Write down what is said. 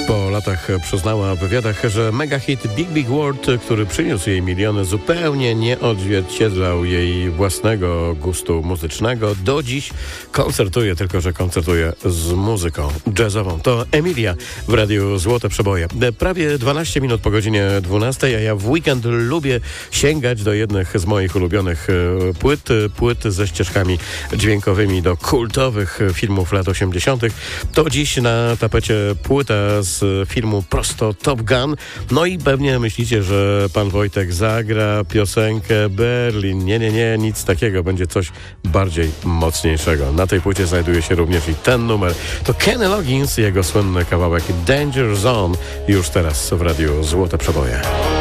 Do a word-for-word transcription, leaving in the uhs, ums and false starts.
Po latach przyznała w wywiadach, że megahit Big Big World, który przyniósł jej miliony, zupełnie nie odzwierciedlał jej własnego gustu muzycznego. Do dziś koncertuje, tylko że koncertuje z muzyką jazzową. To Emilia w Radiu Złote Przeboje. Prawie dwanaście minut po godzinie dwunastej, a ja w weekend lubię sięgać do jednych z moich ulubionych płyt, płyt ze ścieżkami dźwiękowymi do kultowych filmów lat osiemdziesiątych. To dziś na tapecie płyta z filmu prosto Top Gun. No i pewnie myślicie, że pan Wojtek zagra piosenkę Berlin. Nie, nie, nie, nic takiego. Będzie coś bardziej mocniejszego. Na tej płycie znajduje się również i ten numer. To Kenny Loggins i jego słynny kawałek Danger Zone już teraz w Radiu Złote Przeboje.